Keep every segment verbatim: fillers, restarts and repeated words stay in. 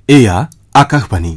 এয়া আকাশবাণী।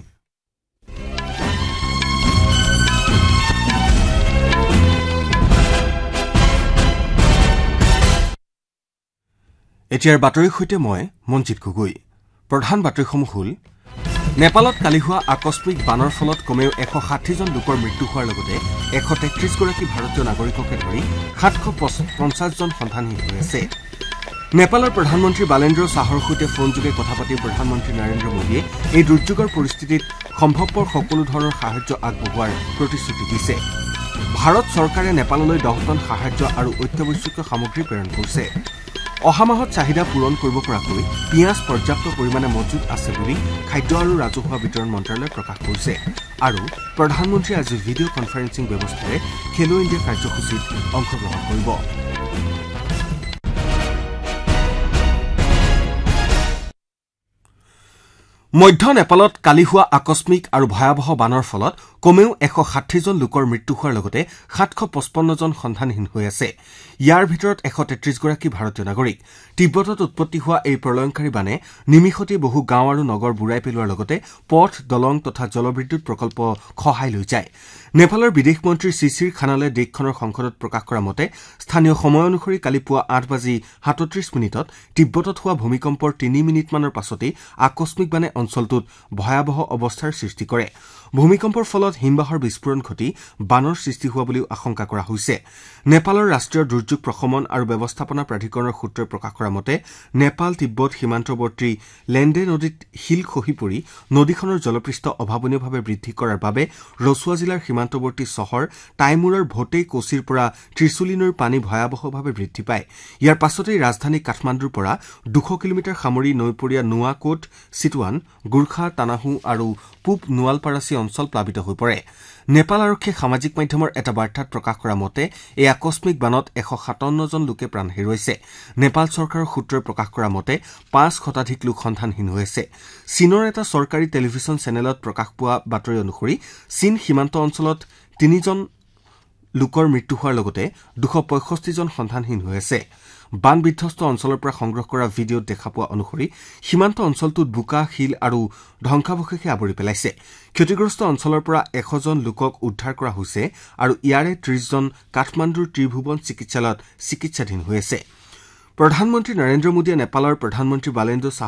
এতিয়াৰ বাতৰিৰ সৈতে মই মঞ্জিত গগৈ। প্ৰধান বাতৰিসমূহ হ'ল নেপালত কালি হোৱা আকস্মিক বানৰ ফলত কমেও এশ ষাঠিজন লোকৰ মৃত্যু হোৱাৰ লগতে এশ তেত্ৰিশ গৰাকী ভাৰতীয় নাগৰিককে ধৰি সাতশ পঞ্চাছজন সন্ধানহীন হৈ আছে। নেপালৰ প্ৰধানমন্ত্ৰী বালেন্দ্ৰ শ্বাহৰ সৈতে ফোনযোগে কথা পাতি প্ৰধানমন্ত্ৰী নৰেন্দ্ৰ মোদীয়ে এই দুৰ্যোগৰ পৰিস্থিতিত সম্ভৱপৰ সকলো ধৰণৰ সাহায্য আগবঢ়োৱাৰ প্ৰতিশ্ৰুতি দিছে। ভাৰত চৰকাৰে নেপাললৈ দহ টন সাহায্য আৰু অত্যাৱশ্যকীয় সামগ্ৰী প্ৰেৰণ কৰিছে। অহা মাহত চাহিদা পূৰণ কৰিব পৰাকৈ পিঁয়াজ পৰ্যাপ্ত পৰিমাণে মজুত আছে বুলি খাদ্য আৰু ৰাজহুৱা বিতৰণ মন্ত্ৰালয়ে প্ৰকাশ কৰিছে। আৰু প্ৰধানমন্ত্ৰীয়ে আজি ভিডিঅ' কনফাৰেন্সিং ব্যৱস্থাৰে খেলো ইণ্ডিয়া কাৰ্যসূচীত অংশগ্ৰহণ কৰিব। মধ্য নেপালত কালি হোৱা আকস্মিক আৰু ভয়াৱহ বানৰ ফলত কমেও এশ ষাঠিজন লোকৰ মৃত্যু হোৱাৰ লগতে সাতশ পঁচপন্নজন সন্ধানহীন হৈ আছে। ইয়াৰ ভিতৰত এশ তেত্ৰিশ গৰাকী ভাৰতীয় নাগৰিক। তিব্বতত উৎপত্তি হোৱা এই প্ৰলয়ংকাৰী বানে নিমিষতে বহু গাঁও আৰু নগৰ বুৰাই পেলোৱাৰ লগতে পথ, দলং তথা জলবিদ্যুৎ প্ৰকল্প খহাই লৈ যায়। নেপালৰ বিদেশ মন্ত্ৰী শিশিৰ খানালে দেশখনৰ সংসদত প্ৰকাশ কৰা মতে স্থানীয় সময় অনুসৰি কালি পুৱা আঠ বাজি সাতত্ৰিশ মিনিটত তিব্বতত হোৱা ভূমিকম্পৰ তিনি মিনিটমানৰ পাছতেই আকস্মিক বানে অঞ্চলটোত ভয়াৱহ অৱস্থাৰ সৃষ্টি কৰে। ভূমিকম্পৰ ফলত হিমবাহৰ বিস্ফোৰণ ঘটি বানৰ সৃষ্টি হোৱা বুলিও আশংকা কৰা হৈছে। নেপালৰ ৰাষ্ট্ৰীয় দুৰ্যোগ প্ৰশমন আৰু ব্যৱস্থাপনা প্ৰাধিকৰণৰ সূত্ৰই প্ৰকাশ কৰা মতে নেপাল তিব্বত সীমান্তৱৰ্তী লেণ্ডে নদীত শিল খহি পৰি নদীখনৰ জলপৃষ্ঠ অভাৱনীয়ভাৱে বৃদ্ধি কৰাৰ বাবে ৰচুৱা জিলাৰ সীমান্তৱৰ্তী চহৰ টাইমুৰৰ ভোটেই কোচিৰ পৰা ত্ৰিচুলী নৈৰ পানী ভয়াৱহভাৱে বৃদ্ধি পায়। ইয়াৰ পাছতেই ৰাজধানী কাঠমাণ্ডুৰ পৰা দুশ কিলোমিটাৰ সামৰি নৈপৰীয়া নুৱাকোট, চিটৱান, গুৰ্খা, তানাহু আৰু পূব নোৱালপাৰাচী অঞ্চল প্লাবিত হৈ পৰে। নেপাল আৰক্ষীয়ে সামাজিক মাধ্যমৰ এটা বাৰ্তাত প্ৰকাশ কৰা মতে এই আকস্মিক বানত এশ সাতাৱন্নজন লোকে প্ৰাণ হেৰুৱাইছে। নেপাল চৰকাৰৰ সূত্ৰই প্ৰকাশ কৰা মতে পাঁচ শতাধিক লোক সন্ধানহীন হৈ আছে। চীনৰ এটা চৰকাৰী টেলিভিছন চেনেলত প্ৰকাশ পোৱা বাতৰি অনুসৰি চীন সীমান্ত অঞ্চলত তিনিজন লোকৰ মৃত্যু হোৱাৰ লগতে দুশ পঁয়ষষ্ঠিজন সন্ধানহীন হৈ আছে। বান বিধ্বস্ত অঞ্চলৰ পৰা সংগ্ৰহ কৰা ভিডিঅ'ত দেখা পোৱা অনুসৰি সীমান্ত অঞ্চলটোত বোকা, শিল আৰু ধ্বংসাৱশেষে আৱৰি পেলাইছে। ক্ষতিগ্ৰস্ত অঞ্চলৰ পৰা এশজন লোকক উদ্ধাৰ কৰা হৈছে আৰু ইয়াৰে ত্ৰিশজন কাঠমাণ্ডুৰ ত্ৰিভুৱন চিকিৎসালয়ত চিকিৎসাধীন হৈ আছে। প্ৰধানমন্ত্ৰী নৰেন্দ্ৰ মোদীয়ে নেপালৰ প্ৰধানমন্ত্ৰী বালেন্দ্ৰ